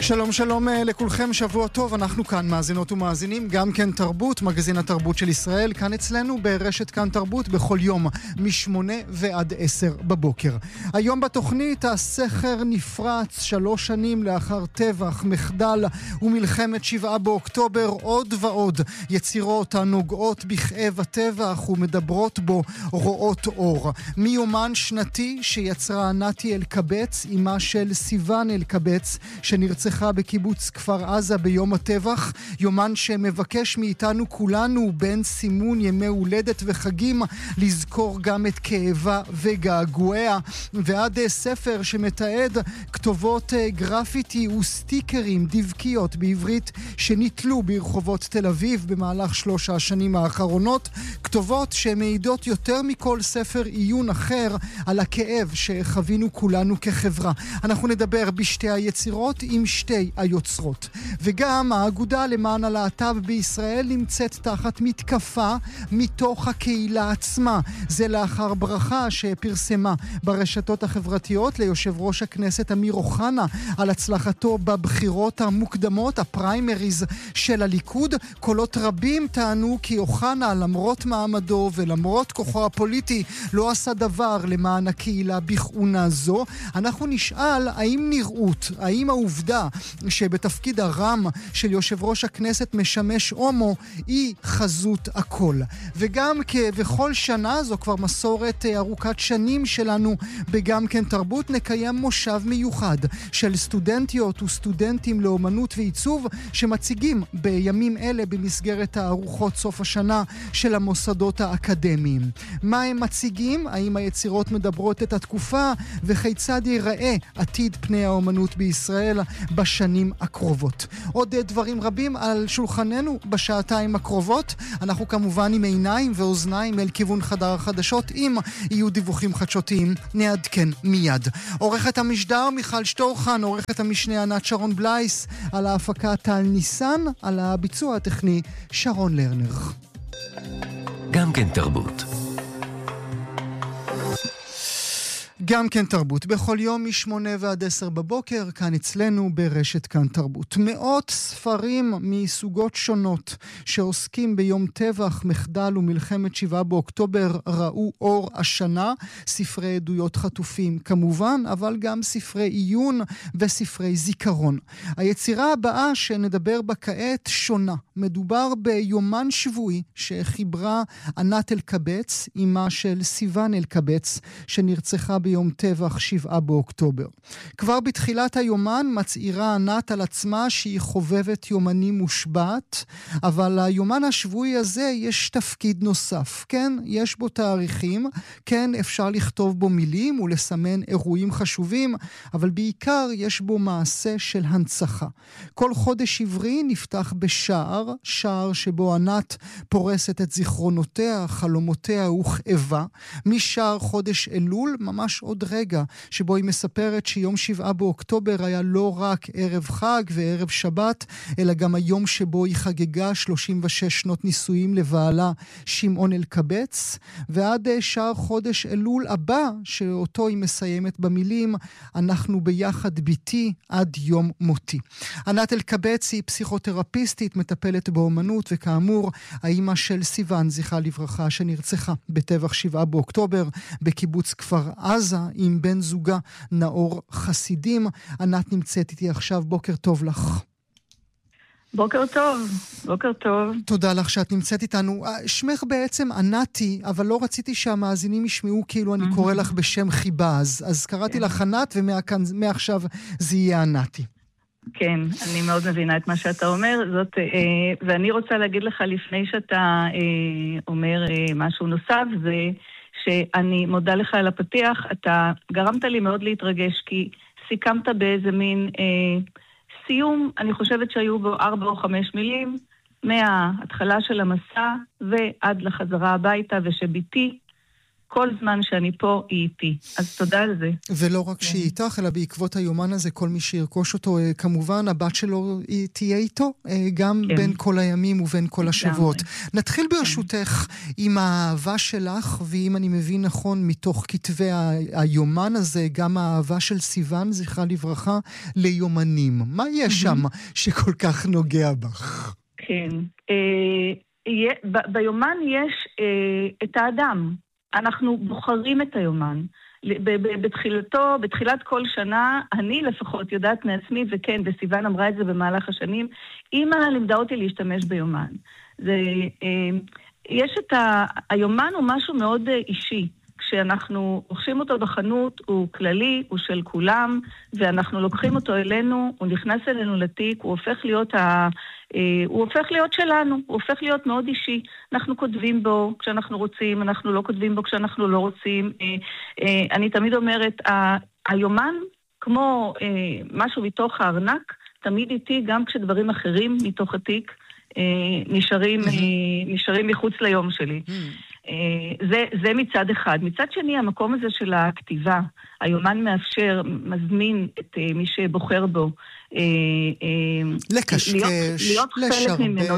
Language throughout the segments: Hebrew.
שלום שלום לכולכם, שבוע טוב, אנחנו כאן מאזינות ומאזינים, גם כן תרבות, מגזין התרבות של ישראל, כאן אצלנו ברשת כאן תרבות בכל יום מ8 ועד 10 בבוקר. היום בתוכנית הסכר נפרץ 3 שנים לאחר טבח, מחדל ומלחמת 7 באוקטובר, עוד ועוד יצירות הנוגעות בכאב הטבח ומדברות בו רואות אור. מיומן שנתי שיצרה נתי אלקבץ, אימה של סיוון אלקבץ, שנרצחה בקיבוץ כפר עזה ביום הטבח, יומן שמבקש מאיתנו כולנו בין סימון ימי הולדת וחגים לזכור גם את כאבה וגעגועיה, ועד ספר שמתעד כתובות גרפיטי וסטיקרים, דבקיות בעברית שניתלו ברחובות תל אביב במהלך 3 השנים האחרונות, כתובות שמעידות יותר מכל ספר עיון אחר על הכאב שחווינו כולנו כחברה. אנחנו נדבר בשתי היצירות עם שתי היוצרות. וגם האגודה למען הלהט"ב בישראל נמצאת תחת מתקפה מתוך הקהילה עצמה. זה לאחר ברכה שפרסמה ברשתות החברתיות ליושב ראש הכנסת אמיר אוחנה על הצלחתו בבחירות המוקדמות, הפריימריז של הליכוד. קולות רבים טענו כי אוחנה, למרות מעמדו ולמרות כוחו הפוליטי, לא עשה דבר למען הקהילה בכהונה זו. אנחנו נשאל האם נראות, האם העובדה שבתפקיד הרם של יושב ראש הכנסת משמש הומו היא חזות הכל. וגם כבכל שנה, זו כבר מסורת ארוכת שנים שלנו בגם כן תרבות, נקיים מושב מיוחד של סטודנטיות וסטודנטים לאומנות ועיצוב שמציגים בימים אלה במסגרת הארוחות סוף השנה של המוסדות האקדמיים. מה הם מציגים? האם היצירות מדברות את התקופה? וכיצד ייראה עתיד פני האומנות בישראל בשנים הקרובות? עוד דברים רבים על שולחננו בשעתיים הקרובות. אנחנו כמובן עם עיניים ואוזניים אל כיוון חדר החדשות. אם יהיו דיווחים חדשותיים נעדכן מיד. עורכת המשדר מיכל שטורחן, עורכת המשנה ענת שרון בלייס, על ההפקה טל ניסן, על הביצוע הטכני שרון לרנר. גם כן תרבות. גם כן תרבות, בכל יום מ8 ועד 10 בבוקר, כאן אצלנו ברשת כאן תרבות. מאות ספרים מסוגות שונות שעוסקים ביום טבח, מחדל ומלחמת 7 באוקטובר ראו אור השנה. ספרי עדויות חטופים כמובן, אבל גם ספרי עיון וספרי זיכרון. היצירה הבאה שנדבר בה כעת שונה. מדובר ביומן שבועי שחיברה ענת אלקבץ, אימה של סיוון אלקבץ, שנרצחה ביום טבח 7 באוקטובר. כבר בתחילת היומן מצעירה ענת על עצמה שהיא חובבת יומנים מושבעת, אבל היומן השבועי הזה יש תפקיד נוסף. כן, יש בו תאריכים, כן, אפשר לכתוב בו מילים ולסמן אירועים חשובים, אבל בעיקר יש בו מעשה של הנצחה. כל חודש עברי נפתח בשער, שער שבו ענת פורסת את זיכרונותיה, חלומותיה וכאבה. משער חודש אלול, ממש עוד רגע, שבו היא מספרת שיום 7 באוקטובר היה לא רק ערב חג וערב שבת, אלא גם היום שבו היא חגגה 36 שנות נישואים לבעלה שמעון אלקבץ, ועד שער חודש אלול הבא, שאותו היא מסיימת במילים, אנחנו ביחד ביתי עד יום מותי. ענת אלקבץ היא פסיכותרפיסטית, מטפלת באומנות, וכאמור, האימא של סיוון, זכרה לברכה, שנרצחה בטבח 7 באוקטובר בקיבוץ כפר עזה עם בן זוגה נאור חסידים. ענת נמצאת איתי עכשיו, בוקר טוב לך. בוקר טוב, בוקר טוב. תודה לך שאת נמצאת איתנו. שמך בעצם ענתי, אבל לא רציתי שהמאזינים ישמעו כאילו אני קורא לך בשם חיבה, אז קראתי לך ענת, ומעכשיו זה יהיה ענתי. כן, אני מאוד מבינה את מה שאתה אומר, ואני רוצה להגיד לך לפני שאתה אומר משהו נוסף, זה שאני מודה לך על הפתיח, אתה גרמת לי מאוד להתרגש, כי סיכמת באיזה מין סיום, אני חושבת שהיו בו 4 או 5 מילים, מההתחלה של המסע ועד לחזרה הביתה, ושביתי כל זמן שאני פה היא איתי. אז תודה על זה. ולא רק שהיא איתך, אלא בעקבות היומן הזה, כל מי שירכוש אותו, כמובן, הבת שלו תהיה איתו, גם בין כל הימים ובין כל השבועות. נתחיל ברשותך עם האהבה שלך, ואם אני מבין נכון, מתוך כתבי היומן הזה, גם האהבה של סיוון, זכרה לברכה, ליומנים. מה יש שם שכל כך נוגע בך? כן. ביומן יש את האדם. אנחנו בוחרים את היומן. בתחילת כל שנה, אני לפחות יודעת מעצמי, וכן, וסיוון אמרה את זה במהלך השנים, אמא לימדה אותי להשתמש ביומן. היומן הוא משהו מאוד אישי. כשאנחנו רוכשים אותו בחנות, הוא כללי, הוא של כולם, ואנחנו לוקחים אותו אלינו, הוא נכנס אלינו לתיק, הוא הופך להיות שלנו, הוא הופך להיות מאוד אישי. אנחנו כותבים בו כשאנחנו רוצים, אנחנו לא כותבים בו כשאנחנו לא רוצים. אני תמיד אומרת, היומן, כמו משהו מתוך הארנק, תמיד איתי, גם כשדברים אחרים מתוך התיק נשארים מחוץ ליום שלי. זה מצד אחד. מצד שני, המקום הזה של הכתיבה, היומן מאפשר, מזמין את מי שבוחר בו, להיות חלק ממנו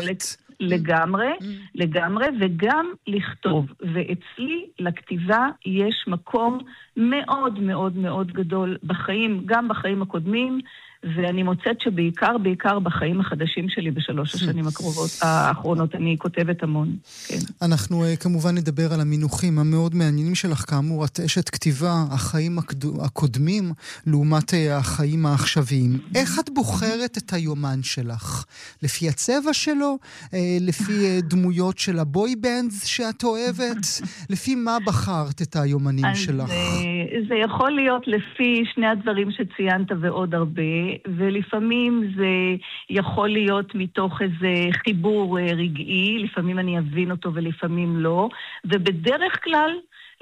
לגמרי, וגם לכתוב. ואצלי לכתיבה יש מקום מאוד מאוד מאוד גדול בחיים, גם בחיים הקודמים, ואני מוצאת שבעיקר בחיים החדשים שלי בשלוש השנים האחרונות אני כותבת המון. כן. אנחנו כמובן נדבר על המינוחים המאוד מעניינים שלך, כאמור, את אשת כתיבה, החיים הקודמים לעומת החיים העכשוויים. איך את בוחרת את היומן שלך? לפי הצבע שלו? לפי דמויות של הבוי בנדס שאת אוהבת? לפי מה בחרת את היומנים שלך? זה יכול להיות לפי שני הדברים שציינת ועוד הרבה, ולפעמים זה יכול להיות מתוך איזה חיבור רגעי, לפעמים אני אבין אותו ולפעמים לא, ובדרך כלל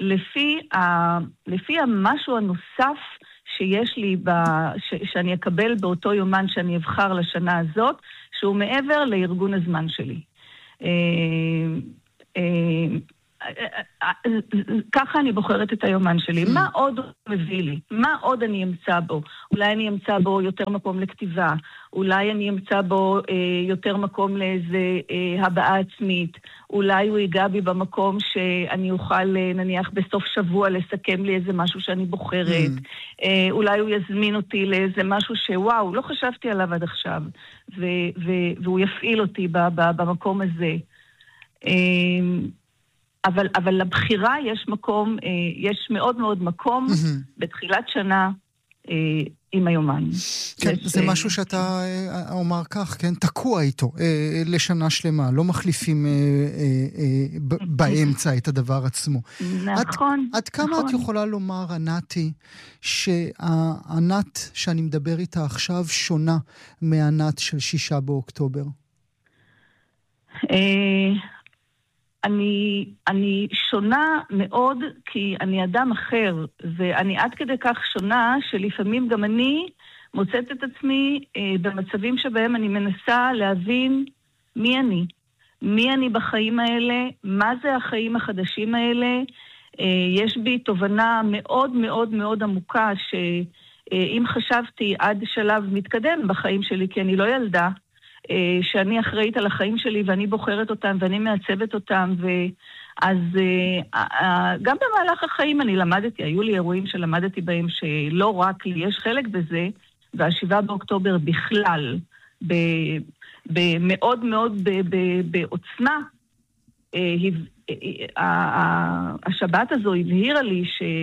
לפי המשהו הנוסף שיש לי, שאני אקבל באותו יומן שאני אבחר לשנה הזאת, שהוא מעבר לארגון הזמן שלי. ככה אני בוחרת את היומן שלי. מה עוד הוא מביא לי? מה עוד אני אמצא בו? אולי אני אמצא בו יותר מקום לכתיבה, אולי אני אמצא בו יותר מקום לאיזה הבעה עצמית, אולי הוא ייגע בי במקום שאני אוכל נניח בסוף שבוע לסכם לי איזה משהו שאני בוחרת, אולי הוא יזמין אותי לאיזה משהו שוואו, לא חשבתי עליו עד עכשיו, והוא יפעיל אותי במקום הזה. אבל לבחירה יש מקום, יש מאוד מאוד מקום בתחילת שנה עם היומן. כן, זה משהו שאתה אומר כך, כן, תקוע איתו לשנה שלמה, לא מחליפים באמצע את הדבר עצמו. נכון. עד כמה את יכולה לומר, ענתי, שהענת שאני מדבר איתה עכשיו שונה מהענת של 6 באוקטובר? אני שונה מאוד כי אני אדם אחר, ואני עד כדי כך שונה שלפעמים גם אני מוצאת את עצמי במצבים שבהם אני מנסה להבין מי אני בחיים האלה, מה זה החיים החדשים האלה. יש בי תובנה מאוד מאוד מאוד עמוקה שאם חשבתי עד שלב מתקדם בחיים שלי, כי אני לא ילדה, שאני אחראית על החיים שלי ואני בוחרת אותם ואני מעצבת אותם, אז גם במהלך החיים אני למדתי, היו לי אירועים שלמדתי בהם שלא רק לי יש חלק בזה, וה7 באוקטובר בכלל מאוד מאוד בעוצמה, השבת הזו הבהירה לי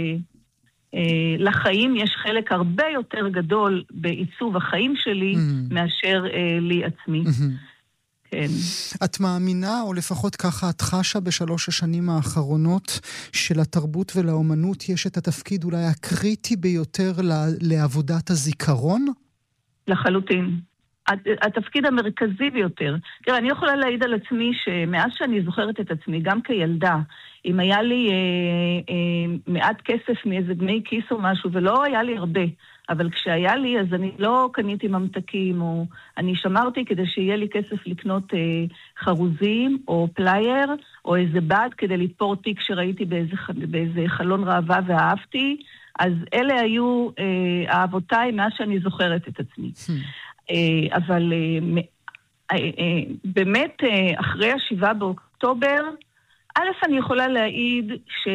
לחיים יש חלק הרבה יותר גדול בעיצוב החיים שלי מאשר לי עצמי. כן. את מאמינה, או לפחות ככה את חשה בשלוש השנים האחרונות, שלתרבות ולאומנות יש את התפקיד אולי הקריטי ביותר לעבודת הזיכרון? לחלוטין. התפקיד המרכזי ביותר. תראה, אני יכולה להעיד על עצמי שמאז שאני זוכרת את עצמי, גם כילדה, אם היה לי מעט כסף מאיזה דמי כיס או משהו, ולא היה לי הרבה, אבל כשהיה לי, אז אני לא קניתי ממתקים, או אני שמרתי כדי שיהיה לי כסף לקנות חרוזים, או פלייר, או איזה בד כדי לתפור תיק שראיתי באיזה חלון ראווה ואהבתי. אז אלה היו אהבותיי מאז שאני זוכרת את עצמי. אבל באמת, אחרי 7 באוקטובר, א', אני יכולה להעיד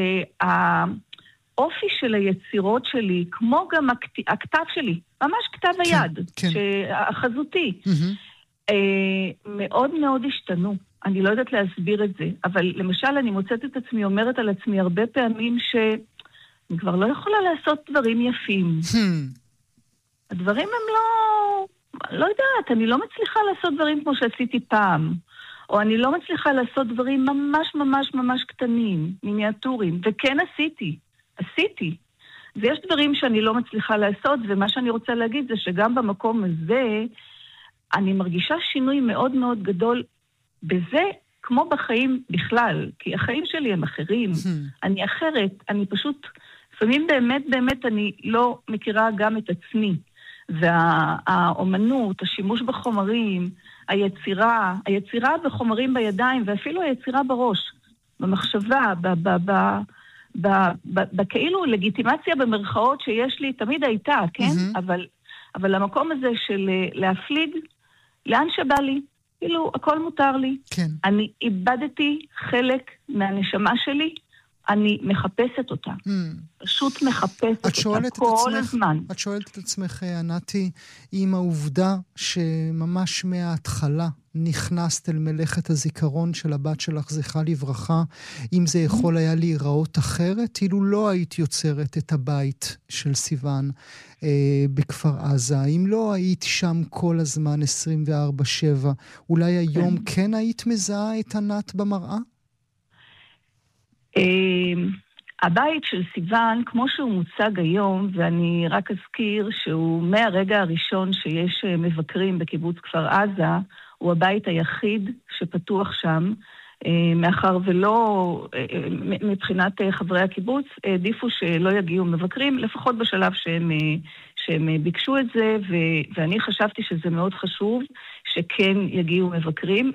שהאופי של היצירות שלי, כמו גם הכתב שלי, ממש כתב היד, החזותי, מאוד מאוד השתנו. אני לא יודעת להסביר את זה, אבל למשל אני מוצאת את עצמי, אומרת על עצמי הרבה פעמים שאני כבר לא יכולה לעשות דברים יפים. הדברים הם לא יודעת, אני לא מצליחה לעשות דברים כמו שעשיתי פעם. או אני לא מצליחה לעשות דברים ממש ממש ממש קטנים, מיניאטורים, וכן עשיתי. ויש דברים שאני לא מצליחה לעשות, ומה שאני רוצה להגיד זה שגם במקום הזה, אני מרגישה שינוי מאוד מאוד גדול בזה, כמו בחיים בכלל, כי החיים שלי הם אחרים, אני אחרת, אני פשוט, לפעמים באמת אני לא מכירה גם את עצמי, והאומנות, השימוש בחומרים, היצירה בחומרים בידיים, ואפילו היצירה בראש, במחשבה, בכאילו לגיטימציה במרכאות שיש לי, תמיד הייתה, כן? אבל המקום הזה של להפליג, לאן שבא לי, כאילו הכל מותר לי. אני איבדתי חלק מהנשמה שלי, אני מחפשת אותה. פשוט מחפשת אותה כל הזמן. את שואלת את עצמך, ענתי, עם העובדה שממש מההתחלה נכנסת אל מלאכת הזיכרון של הבת שלך, זכרה לברכה, אם זה יכול היה להיראות אחרת, אילו לא היית יוצרת את הבית של סיוון בכפר עזה, אם לא היית שם כל הזמן 24/7, אולי היום כן היית מזהה את ענת במראה? הבית של סיוון, כמו שהוא מוצג היום, ואני רק אזכיר שהוא מהרגע הראשון שיש מבקרים בקיבוץ כפר עזה, הוא הבית היחיד שפתוח שם, מאחר ולא, מבחינת חברי הקיבוץ, העדיפו שלא יגיעו מבקרים, לפחות בשלב שהם ביקשו את זה, ואני חשבתי שזה מאוד חשוב שכן יגיעו מבקרים,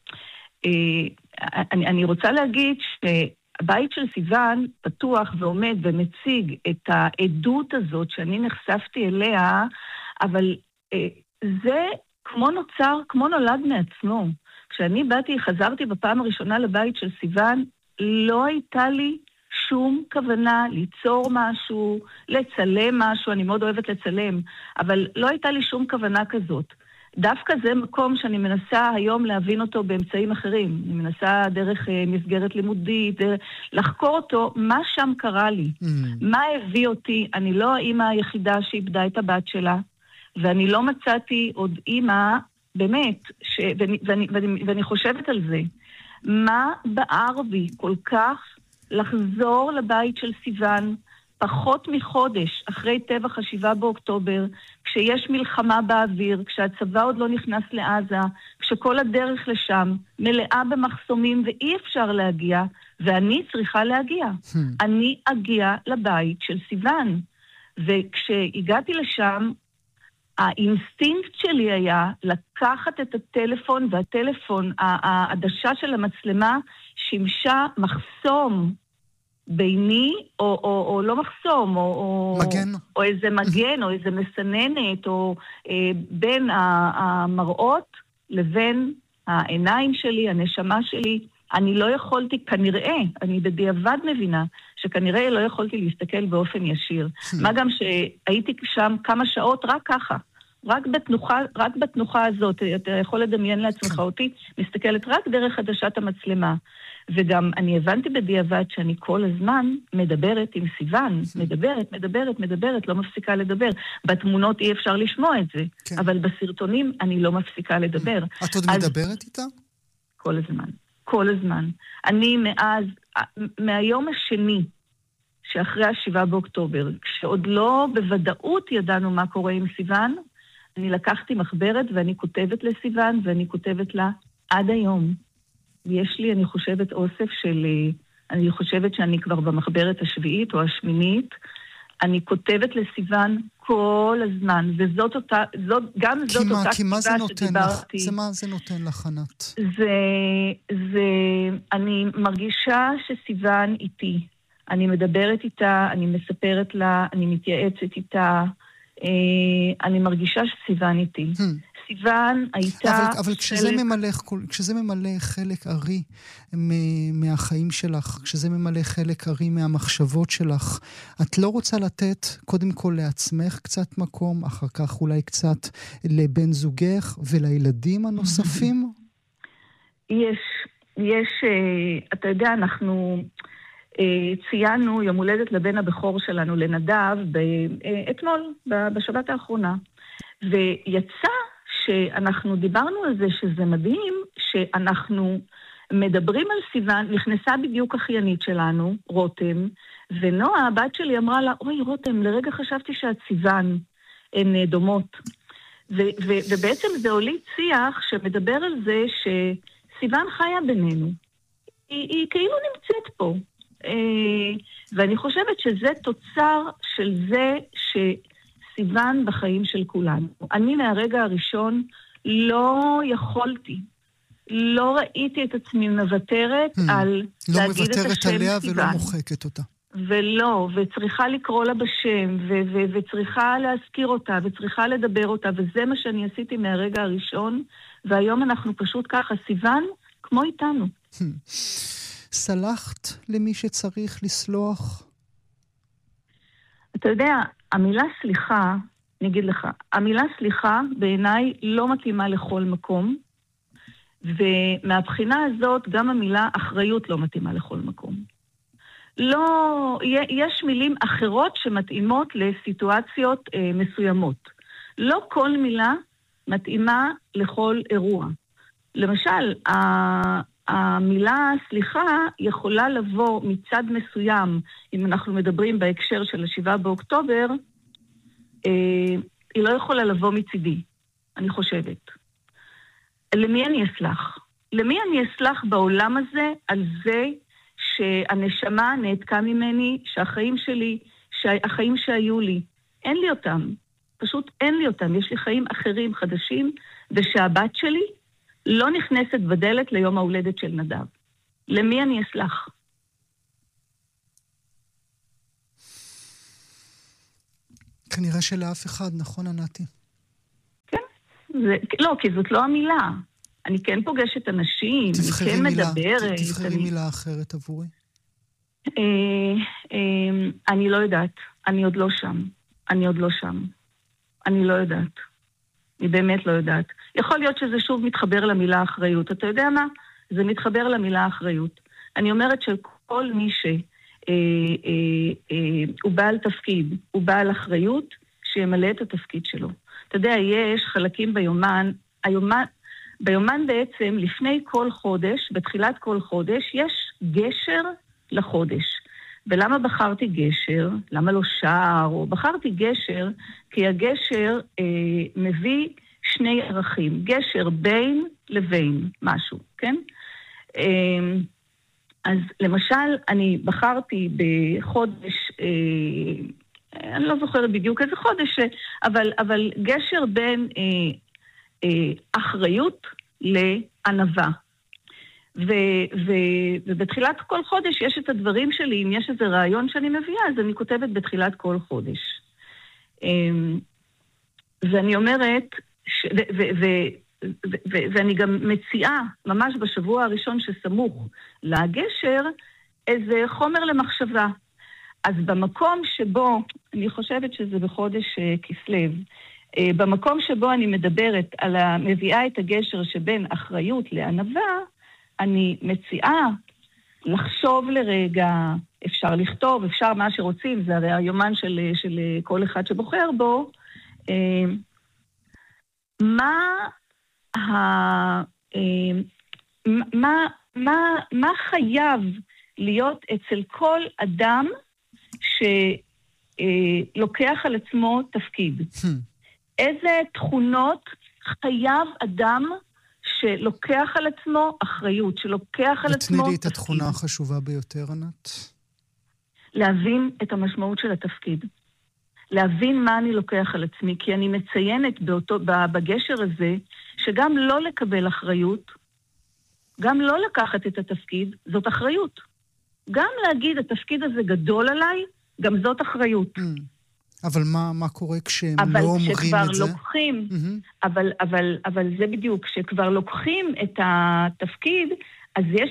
ואני רוצה להגיד הבית של סיוון פתוח ועומד ומציג את העדות הזאת שאני נחשפתי אליה, אבל זה כמו נולד מעצמו. כשאני חזרתי בפעם הראשונה לבית של סיוון, לא הייתה לי שום כוונה ליצור משהו, לצלם משהו, אני מאוד אוהבת לצלם, אבל לא הייתה לי שום כוונה כזאת. דווקא זה מקום שאני מנסה היום להבין אותו באמצעים אחרים. אני מנסה דרך מסגרת לימודית, לחקור אותו, מה שם קרה לי. מה הביא אותי? אני לא האמא היחידה שאיבדה את הבת שלה, ואני לא מצאתי עוד אמא, באמת, ואני חושבת על זה. מה בער בי כל כך לחזור לבית של סיוון, פחות מחודש אחרי טבח 7 באוקטובר, כשיש מלחמה באוויר, כשהצבא עוד לא נכנס לעזה, כשכל הדרך לשם מלאה במחסומים ואי אפשר להגיע, ואני צריכה להגיע. אני אגיע לבית של סיוון. וכשהגעתי לשם, האינסטינקט שלי היה לקחת את הטלפון, והטלפון, העדשה של המצלמה, שימשה מחסום ביני, או לא מחסום, מגן. או איזה מגן, או איזה מסננת, או בין המראות לבין העיניים שלי, הנשמה שלי. אני לא יכולתי, כנראה, אני בדיעבד מבינה, שכנראה לא יכולתי להסתכל באופן ישיר. מה גם שהייתי שם כמה שעות רק ככה. רק בתנוחה הזאת, אתה יכול לדמיין לעצמך אותי, מסתכלת רק דרך עדשת המצלמה. וגם אני הבנתי בדיעבד שאני כל הזמן מדברת עם סיוון, מדברת, לא מפסיקה לדבר. בתמונות אי אפשר לשמוע את זה, אבל בסרטונים אני לא מפסיקה לדבר. את עוד מדברת איתה? כל הזמן. אני מהיום השני, שאחרי 7 באוקטובר, כשעוד לא בוודאות ידענו מה קורה עם סיוון, אני לקחתי מחברת ואני כותבת לסיוון, ואני כותבת לה עד היום. יש לי, אני חושבת, אוסף של, אני חושבת שאני כבר במחברת 7 או 8, אני כותבת לסיוון כל הזמן, וזאת אותה, גם זאת אותה כתיבה שדיברתי. מה זה נותן לך, ענת? אני מרגישה שסיוון איתי. אני מדברת איתה, אני מספרת לה, אני מתייעצת איתה, אני מרגישה שסיוון איתי. סיוון הייתה... אבל כשזה ממלא חלק ארי מהחיים שלך, כשזה ממלא חלק ארי מהמחשבות שלך, את לא רוצה לתת קודם כל לעצמך קצת מקום, אחר כך אולי קצת לבן זוגך ולילדים הנוספים? יש, אתה יודע, אנחנו ציינו יום הולדת לבן הבכור שלנו, לנדב, אתמול, בשבת האחרונה. ויצא שאנחנו דיברנו על זה שזה מדהים, שאנחנו מדברים על סיוון, נכנסה בדיוק אחיינית שלנו, רותם, ונועה, הבת שלי, אמרה לה, אוי רותם, לרגע חשבתי שאת סיוון, הן דומות. ובעצם זה הוליד שיח שמדבר על זה שסיוון חיה בינינו. היא כאילו נמצאת פה. ואני חושבת שזה תוצר של זה שסיוון בחיים של כולנו. אני מהרגע הראשון לא יכולתי, לא ראיתי את עצמי מוותרת על להגיד את השם סיוון. לא מוותרת עליה ולא מוחקת אותה. ולא, וצריכה לקרוא לה בשם, וצריכה להזכיר אותה, וצריכה לדבר אותה, וזה מה שאני עשיתי מהרגע הראשון, והיום אנחנו פשוט ככה, סיוון כמו איתנו. סלחת למי שצריך לסלוח? אתה יודע, המילה סליחה, אני אגיד לך, המילה סליחה בעיניי לא מתאימה לכל מקום, ומהבחינה הזאת גם המילה אחריות לא מתאימה לכל מקום. לא, יש מילים אחרות שמתאימות לסיטואציות מסוימות. לא כל מילה מתאימה לכל אירוע. למשל, המילה סליחה יכולה לבוא מצד מסוים, אם אנחנו מדברים בהקשר של 7 באוקטובר, היא לא יכולה לבוא מצידי, אני חושבת. למי אני אסלח? למי אני אסלח בעולם הזה על זה שהנשמה נעתקה ממני, שהחיים שלי, שהחיים שהיו לי, אין לי אותם. פשוט אין לי אותם. יש לי חיים אחרים, חדשים, ושהבת שלי לא נכנסת בדלת ליום ההולדת של נדב. למי אני אסלח? כנראה שלאף אחד, נכון, ענתי? כן. לא, כי זאת לא המילה. אני כן פוגשת אנשים, אני כן מדברת. תבחרי מילה אחרת עבורי. אני לא יודעת. אני עוד לא שם. אני לא יודעת. אני באמת לא יודעת. יכול להיות שזה שוב מתחבר למילה אחריות. אתה יודע מה? זה מתחבר למילה אחריות. אני אומרת שכל מי שהוא בעל תפקיד, הוא בעל אחריות, שימלא את התפקיד שלו. אתה יודע, יש חלקים ביומן בעצם, לפני כל חודש, בתחילת כל חודש, יש גשר לחודש. ולמה בחרתי גשר? למה לא שער? או בחרתי גשר, כי הגשר מביא שני ערכים. גשר בין לבין משהו, כן? אז למשל, אני בחרתי בחודש, אני לא זוכרת בדיוק איזה חודש, אבל גשר בין אחריות לענווה. ובתחילת כל חודש יש את הדברים שלי, אם יש איזה רעיון שאני מביאה, אז אני כותבת בתחילת כל חודש. ואני אומרת, ואני גם מציעה, ממש בשבוע הראשון שסמוך לגשר, איזה חומר למחשבה. אז במקום שבו, אני חושבת שזה בחודש כסלו, במקום שבו אני מדברת על מביאה את הגשר שבין אחריות לענווה, אני מציעה לחשוב לרגע, אפשר לכתוב, אפשר מה שרוצים, זה הרי היומן של כל אחד שבוחר בו, מה חייב להיות אצל כל אדם שלוקח על עצמו תפקיד? איזה תכונות חייב אדם שלוקח על עצמו אחריות, שלוקח על עצמו... ותני לי את התכונה החשובה ביותר, ענת. להבין את המשמעות של התפקיד. להבין מה אני לוקח על עצמי, כי אני מציינת בגשר הזה, שגם לא לקבל אחריות, גם לא לקחת את התפקיד, זאת אחריות. גם להגיד, התפקיד הזה גדול עליי, גם זאת אחריות. אבל מה קורה כשהם לא אומרים את זה? לוקחים, אבל זה בדיוק, כשכבר לוקחים את התפקיד, אז יש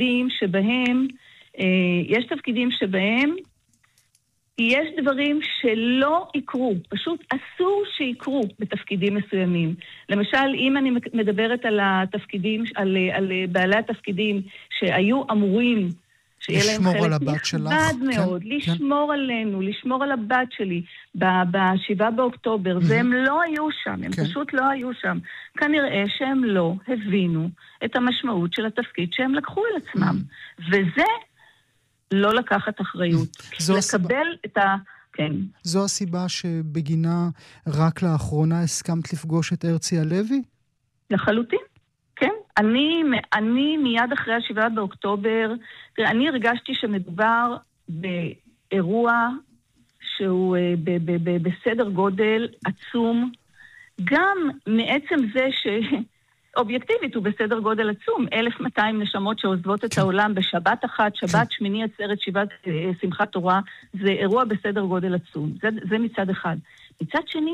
תפקידים שבהם יש דברים שלא יקרו, פשוט אסור שיקרו בתפקידים מסוימים. למשל, אם אני מדברת על התפקידים, על בעלי התפקידים שהיו אמורים שיהיה להם חלק נכבד מאוד, לשמור עלינו, לשמור על הבת שלי ב7 באוקטובר, והם לא היו שם, הם פשוט לא היו שם. כנראה שהם לא הבינו את המשמעות של התפקיד שהם לקחו על עצמם. וזה לא לקחת אחריות. לקבל את ה... כן. זו הסיבה שבגינה רק לאחרונה הסכמת לפגוש את הרצי הלוי? לחלוטין. כן, אני מיד אחרי 7 באוקטובר, אני הרגשתי שמדובר באירוע שהוא בסדר גודל עצום, גם מעצם זה שאובייקטיבית הוא בסדר גודל עצום, 1,200 נשמות שעוזבות את העולם בשבת אחת, שבת שמיני עצרת, שמחת תורה, זה אירוע בסדר גודל עצום, זה מצד אחד. מצד שני,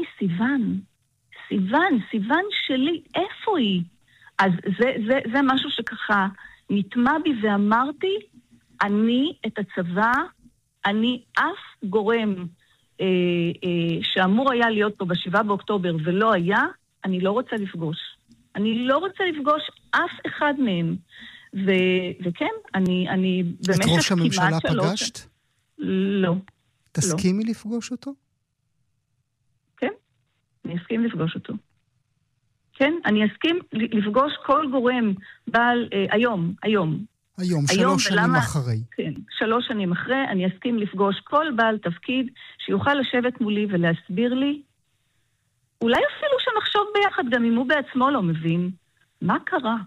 סיוון שלי, איפה היא? אז זה משהו שככה נטמע בי ואמרתי, אני את הצבא, אני אף גורם שאמור היה להיות פה ב7 באוקטובר ולא היה, אני לא רוצה לפגוש. אני לא רוצה לפגוש אף אחד מהם. וכן, אני במשך את ראש הממשלה פגשת? לא. תסכימי לפגוש אותו? כן, אני אסכים לפגוש אותו. כן, אני אסכים לפגוש כל גורם בעל, היום, 3 שנים אחרי. כן, 3 שנים אחרי, אני אסכים לפגוש כל בעל תפקיד שיוכל לשבת מולי ולהסביר לי, אולי אפילו שנחשוב ביחד, גם אם הוא בעצמו לא מבין, מה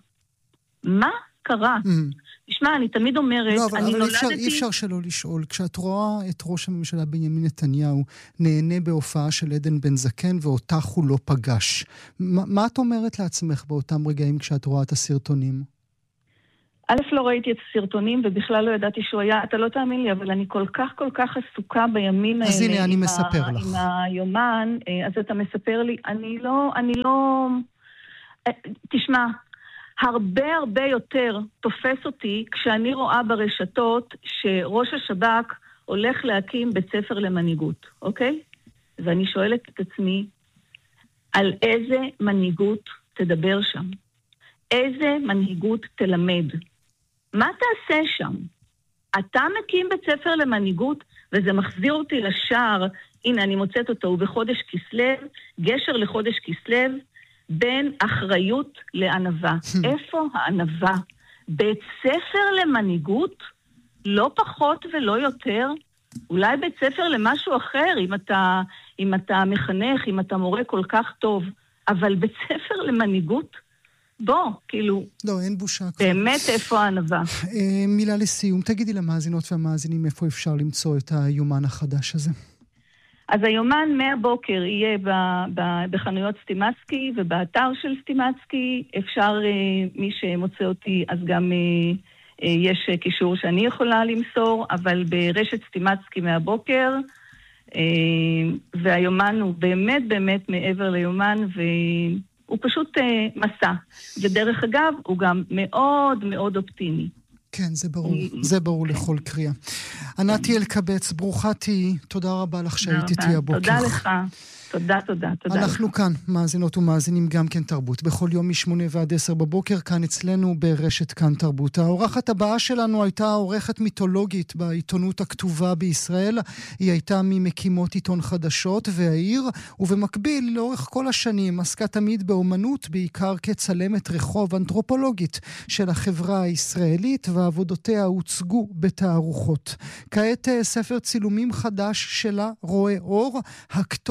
קרה? תשמע, אני תמיד אומרת, לא, אבל אי אפשר שלא לשאול. כשאת רואה את ראש הממשלה בנימין נתניהו נהנה בהופעה של עדן בן זקן ואותך הוא לא פגש, מה את אומרת לעצמך באותם רגעים כשאת רואה את הסרטונים? א', לא ראיתי את הסרטונים ובכלל לא ידעתי שהוא היה, אתה לא תאמין לי, אבל אני כל כך עסוקה בימים האלה. אז הנה, אני מספר לך. עם היומן, אז אתה מספר לי, אני לא... תשמע, הרבה יותר תופס אותי כשאני רואה ברשתות שראש השב"כ הולך להקים בית ספר למנהיגות, אוקיי? ואני שואלת את עצמי, על איזה מנהיגות תדבר שם? איזה מנהיגות תלמד? מה תעשה שם? אתה מקים בית ספר למנהיגות, וזה מחזיר אותי לשער, הנה אני מוצאת אותו, הוא בחודש כסלו, גשר לחודש כסלו, בין אחריות לענווה. איפה הענווה? בית ספר למנהיגות? לא פחות ולא יותר? אולי בית ספר למשהו אחר, אם אתה מחנך, אם אתה מורה כל כך טוב, אבל בית ספר למנהיגות? בוא, כאילו... לא, אין בושה. באמת איפה הענווה? מילה לסיום, תגידי למאזינות והמאזינים איפה אפשר למצוא את היומן החדש הזה. אז היומן מהבוקר יהיה בחנויות סטימצקי ובאתר של סטימצקי. אפשר, מי שמוצא אותי, אז גם יש קישור שאני יכולה למסור, אבל ברשת סטימצקי מהבוקר, והיומן הוא באמת מעבר ליומן, והוא פשוט מסע. ודרך אגב, הוא גם מאוד אופטימי. כן, זה ברור לכל קריאה. ענתי אלקבץ, ברוכה תהי, תודה רבה לך שהייתי איתי הבוקר. תודה לך, תודה. אנחנו כאן, מאזינות ומאזינים גם כן תרבות, בכל יום מ8 ועד 10 בבוקר, כאן אצלנו ברשת כאן תרבות. האורחת הבאה שלנו הייתה עורכת מיתולוגית בעיתונות הכתובה בישראל, היא הייתה ממקימות עיתון חדשות והעיר, ובמקביל לאורך כל השנים עסקה תמיד באומנות, בעיקר כצלמת רחוב אנתרופולוגית של החברה הישראלית, ועבודותיה הוצגו בתערוכות. כעת ספר צילומים חדש שלה רואה אור, הכתובת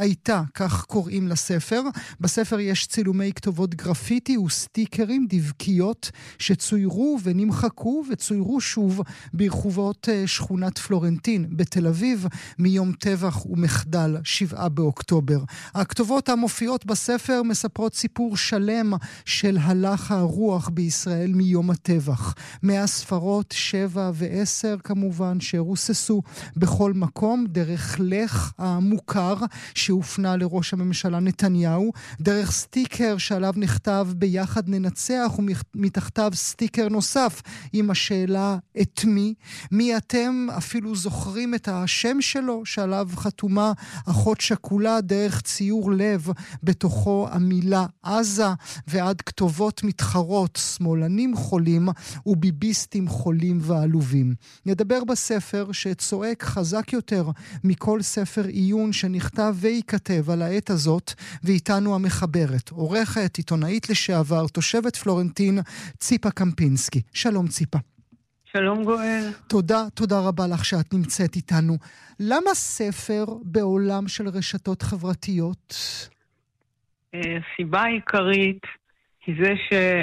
הייתה, כך קוראים לספר. בספר יש צילומי כתובות גרפיטי וסטיקרים, דבקיות, שצוירו ונמחקו וצוירו שוב ברחובות שכונת פלורנטין בתל אביב, מיום טבח ומחדל 7 באוקטובר. הכתובות המופיעות בספר מספרות סיפור שלם של הלך הרוח בישראל מיום הטבח. מהספרות 7 ו10 כמובן שרוססו בכל מקום, דרך לך המוכר שהופנה לראש הממשלה נתניהו, דרך סטיקר שעליו נכתב ביחד ננצח, ומתחתיו סטיקר נוסף עם השאלה את מי. מי אתם? אפילו זוכרים את השם שלו שעליו חתומה אחות שכולה, דרך ציור לב בתוכו המילה עזה, ועד כתובות מתחרות, שמאלנים חולים וביביסטים חולים ועלובים. נדבר בספר שצועק חזק יותר מכל ספר עיון שנכתב וייכתב על העת הזאת, ואיתנו המחברת, עורכת, עיתונאית לשעבר, תושבת פלורנטין, ציפה קמפינסקי. שלום ציפה. שלום גואל. תודה רבה לך שאת נמצאת איתנו. למה ספר בעולם של רשתות חברתיות? הסיבה העיקרית היא זה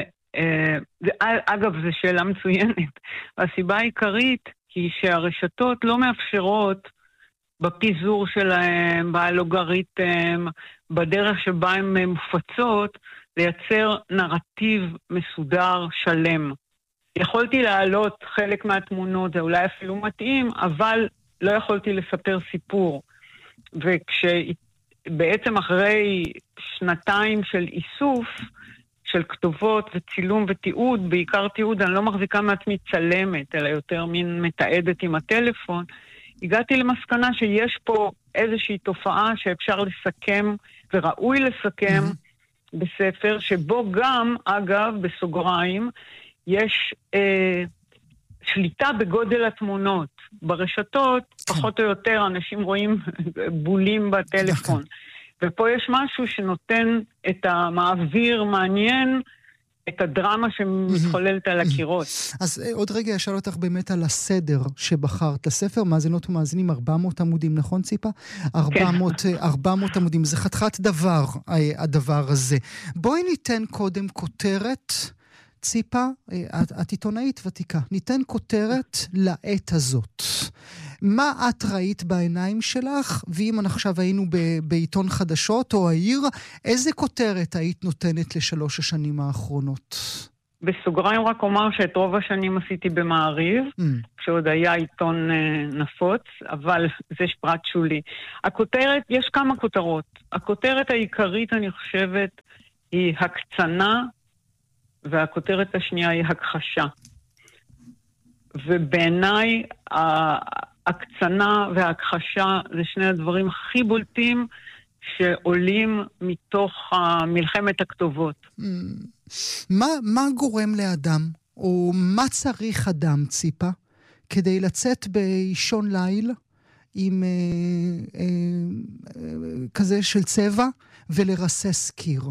אגב, זו שאלה מצוינת. הסיבה העיקרית היא שהרשתות לא מאפשרות בפיזור שלהם, באלגוריתם, בדרך שבה הן מופצות, לייצר נרטיב מסודר שלם. יכולתי להעלות חלק מהתמונות, זה אולי אפילו מתאים, אבל לא יכולתי לספר סיפור. וכשבעצם אחרי שנתיים של איסוף, של כתובות וצילום ותיעוד, בעיקר תיעוד, אני לא מחזיקה מעצמי צלמת, אלא יותר מין מתעדת עם הטלפון, הגעתי למסקנה שיש פה איזושהי תופעה שאפשר לסכם, וראוי לסכם בספר, שבו גם, אגב, בסוגריים, יש שליטה בגודל התמונות. ברשתות, פחות או יותר, אנשים רואים בולים בטלפון. ופה יש משהו שנותן את המעביר מעניין, את הדרמה שמתחוללת על הקירות. אז עוד רגע אשאל אותך באמת על הסדר שבחרת לספר, מאזינות ומאזינים 400 עמודים, נכון ציפה? 400 עמודים, זה חתיכת דבר, הדבר הזה. בואי ניתן קודם כותרת, ציפה, את עיתונאית ותיקה, ניתן כותרת לעת הזאת. מה את ראית בעיניים שלך, ואם עכשיו היינו בעיתון חדשות או העיר, איזה כותרת היית נותנת לשלוש השנים האחרונות? בסוגריים רק אומר שאת רוב השנים עשיתי במעריב, כשעוד היה עיתון נפוץ, אבל זה פרט שולי. הכותרת, יש כמה כותרות. הכותרת העיקרית, אני חושבת, היא הקצנה, והכותרת השנייה היא הכחשה. ובעיניי, הקצנה וההכחשה זה שני הדברים הכי בולטים שעולים מתוך מלחמת הכתובות. מה גורם לאדם, או מה צריך אדם, ציפה, כדי לצאת באישון ליל עם כזה של צבע ולרסס קיר?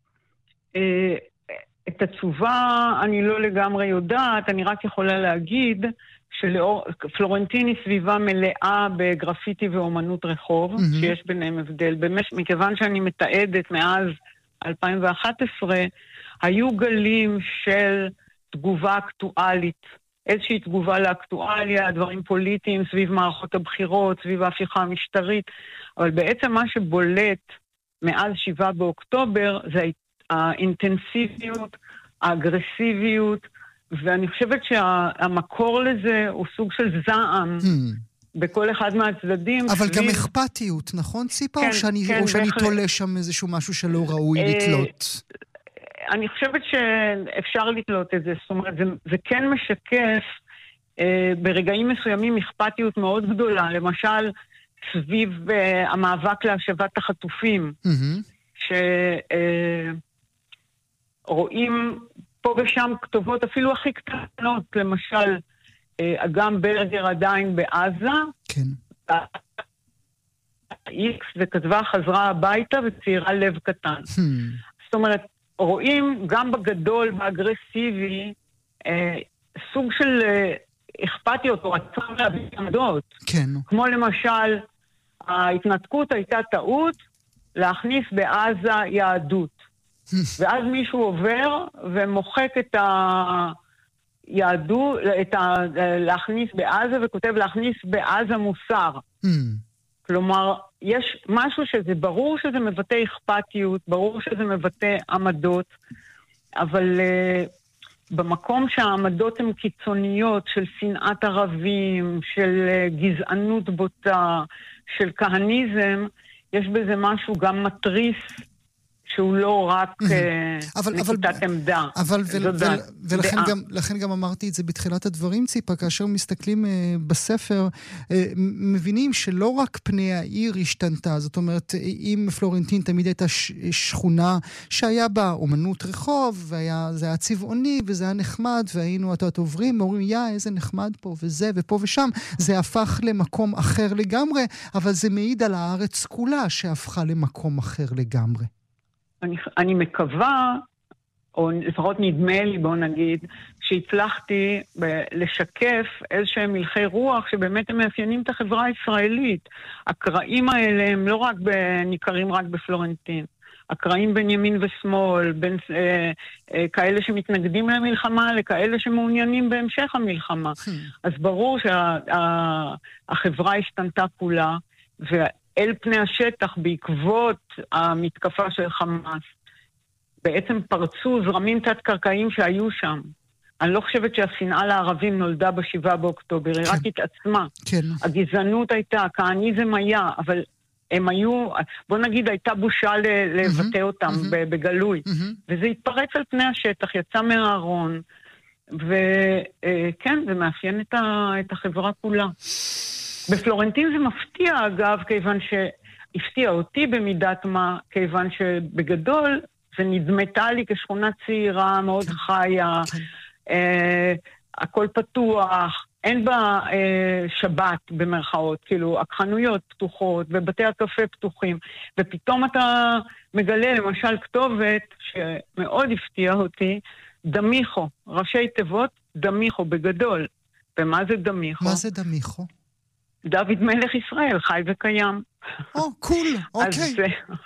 את התשובה אני לא לגמרי יודעת, אני רק יכולה להגיד פלורנטין היא סביבה מלאה בגרפיטי ואומנות רחוב, שיש ביניהם הבדל. מכיוון שאני מתעדת מאז 2011, היו גלים של תגובה אקטואלית, איזושהי תגובה לאקטואליה, דברים פוליטיים סביב מערכות הבחירות, סביב ההפיכה המשטרית, אבל בעצם מה שבולט מאז 7 באוקטובר זה האינטנסיביות, האגרסיביות, ואני חושבת שהמקור לזה הוא סוג של זעם בכל אחד מהצדדים. אבל גם אכפתיות, נכון ציפה? או שאני תולה שם איזשהו משהו שלא ראוי לתלות? אני חושבת שאפשר לתלות את זה. זאת אומרת, זה כן משקף ברגעים מסוימים אכפתיות מאוד גדולה. למשל, סביב המאבק להשבת החטופים, שרואים פה ושם כתובות אפילו הכי קטנות, למשל, אגם ברגר עדיין בעזה, כן. איקס, וכתבה חזרה הביתה וציירה לב קטן. זאת אומרת, רואים גם בגדול, באגרסיבי, סוג של אכפתיות או רצון להביא עמדות. כן. כמו למשל, ההתנתקות הייתה טעות, להכניס בעזה יהדות. ואז מישהו עובר ומוחק את היהדות, להכניס בעזה, וכותב להכניס בעזה מוסר. כלומר, יש משהו שזה ברור שזה מבטא אכפתיות, ברור שזה מבטא עמדות, אבל במקום שהעמדות הן קיצוניות של שנאת ערבים, של גזענות בוטה, של כהניזם, יש בזה משהו גם מטריס, שהוא לא רק נקיטת עמדה. ולכן גם אמרתי את זה בתחילת הדברים, ציפה, כאשר מסתכלים בספר, מבינים שלא רק פני העיר השתנתה, זאת אומרת, אם פלורנטין תמיד הייתה שכונה שהיה בה אומנות רחוב, זה היה צבעוני וזה היה נחמד, והיינו את עוברים, אומרים, איזה נחמד פה וזה ופה ושם, זה הפך למקום אחר לגמרי, אבל זה מעיד על הארץ כולה שהפכה למקום אחר לגמרי. אני מקווה, או לפחות נדמה לי, בוא נגיד, שהצלחתי לשקף איזשהם מלכי רוח שבאמת הם מאפיינים את החברה הישראלית. הקרעים האלה הם לא רק ניכרים רק בפלורנטין. הקרעים בין ימין ושמאל, בין כאלה שמתנגדים למלחמה לכאלה שמעוניינים בהמשך המלחמה. אז ברור שהחברה השתנתה כולה, אל פני השטח בעקבות המתקפה של חמאס, בעצם פרצו זרמים תת-קרקעיים שהיו שם. אני לא חושבת שהשנאה לערבים נולדה ב7 באוקטובר, היא רק התעצמה. הגזענות הייתה, הכהניזם היה, אבל הם היו, בוא נגיד, הייתה בושה לבטא אותם בגלוי. וזה התפרץ על פני השטח, יצא מהארון, וכן, זה מאפיין את החברה כולה. בפלורנטין זה מפתיע, אגב, כיוון שהפתיע אותי במידת מה, כיוון שבגדול זה נדמתה לי כשכונה צעירה, מאוד חיה, הכל פתוח, אין בה שבת במרכאות, כאילו החנויות פתוחות ובתי הקפה פתוחים, ופתאום אתה מגלה למשל כתובת שמאוד הפתיע אותי, דמיחו, ראשי תיבות דמיחו בגדול. ומה זה דמיחו? מה זה דמיחו? דוד מלך ישראל, חי וקיים. קול, אוקיי.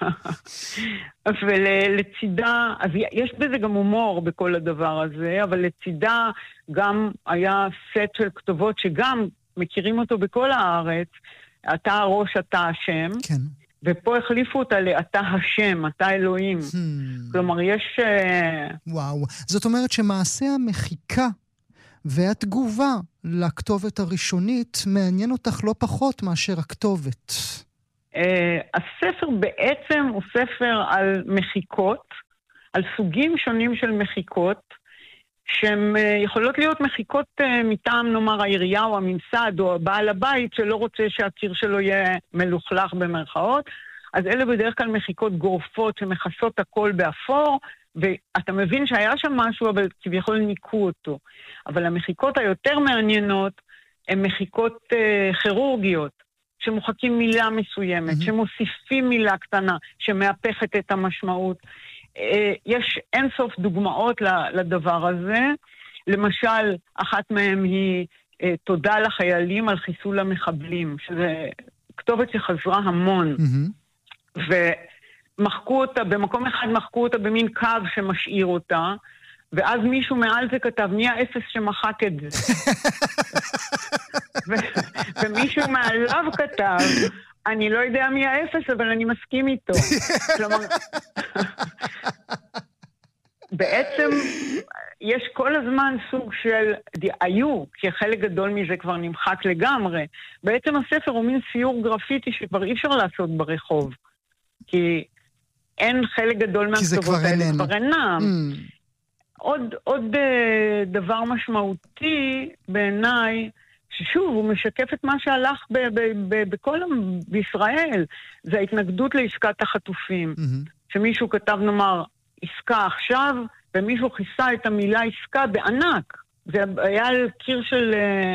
ולצידה, אז יש בזה גם הומור בכל הדבר הזה, אבל לצידה גם היה סט של כתובות שגם מכירים אותו בכל הארץ, אתה הראש, אתה השם, כן. ופה החליפו אותה לאתה השם, אתה אלוהים. כלומר, יש... וואו, זאת אומרת שמעשה המחיקה והתגובה לכתובת הראשונית מעניין אותך לא פחות מאשר הכתובת. הספר בעצם הוא ספר על מחיקות, על סוגים שונים של מחיקות, שהן יכולות להיות מחיקות מטעם, נאמר, העירייה או הממסד או הבעל הבית שלא רוצה שהקיר שלו יהיה מלוכלך במרכאות, אז אלה בדרך כלל מחיקות גורפות שמכסות הכל באפור, ואתה מבין שהיה שם משהו, אבל כביכול ניקו אותו. אבל המחיקות היותר מעניינות הן מחיקות כירורגיות, שמוחקים מילה מסוימת, שמוסיפים מילה קטנה, שמהפכת את המשמעות. יש אינסוף דוגמאות לדבר הזה. למשל, אחת מהן היא תודה לחיילים על חיסול המחבלים, שזה כתובת שחזרה המון. ומחקו אותה, במקום אחד מחקו אותה במין קו שמשאיר אותה, ואז מישהו מעל זה כתב, מי האפס שמחק את זה? ומישהו מעליו כתב, אני לא יודע מי האפס, אבל אני מסכים איתו. כלומר, בעצם יש כל הזמן סוג של, כי חלק גדול מזה כבר נמחק לגמרי. בעצם הספר הוא מין ציור גרפיטי שכבר אי אפשר לעשות ברחוב. כי אין חלק גדול מהכתובות האלה כבר אינם. עוד דבר משמעותי בעיניי, ששוב, הוא משקף את מה שהלך בישראל. זה ההתנגדות לעסקת החטופים. שמישהו כתב, נאמר, עסקה עכשיו, ומישהו כיסה את המילה עסקה בענק. זה היה על קיר של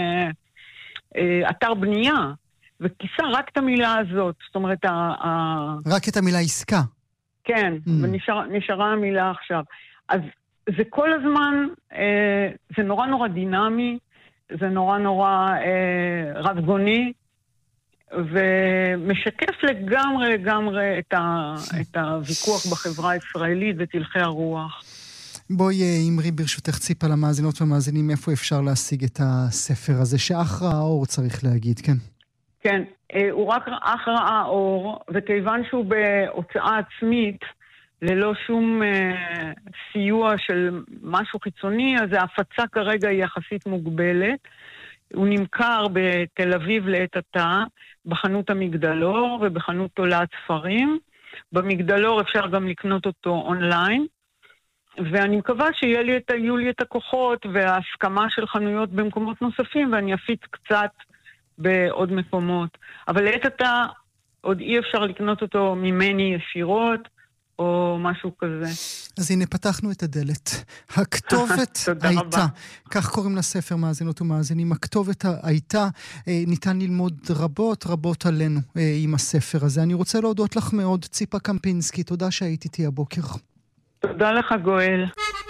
אתר בנייה, וכיסה רק את המילה הזאת. זאת אומרת, רק את המילה עסקה. כן, ונשארה המילה עכשיו. אז זה כל הזמן, זה נורא נורא דינמי, זה נורא נורא רבגוני, ומשקף לגמרי את הוויכוח בחברה הישראלית ואת הלכי הרוח. בואי אמרי ברשותך ציפה למאזינות ומאזינים, איפה אפשר להשיג את הספר הזה, שאך ראה אור צריך להגיד, כן? כן, הוא רק אך ראה אור, וכיוון שהוא בהוצאה עצמית, ללא שום סיוע של משהו חיצוני, אז ההפצה כרגע היא יחסית מוגבלת. הוא נמכר בתל אביב לעת עתה, בחנות המגדלור ובחנות תולעת ספרים. במגדלור אפשר גם לקנות אותו אונליין, ואני מקווה שיהיו לי את הכוחות וההסכמה של חנויות במקומות נוספים, ואני אפיץ קצת בעוד מקומות. אבל לעת עתה עוד אי אפשר לקנות אותו ממני ישירות, או משהו כזה. אז הנה, פתחנו את הדלת. הכתובת הייתה. כך קוראים לספר, מאזינות ומאזינים. הכתובת הייתה. ניתן ללמוד רבות עלינו עם הספר הזה. אני רוצה להודות לך מאוד, ציפה קמפינסקי. תודה שהיית איתי הבוקר. תודה לך, גואל.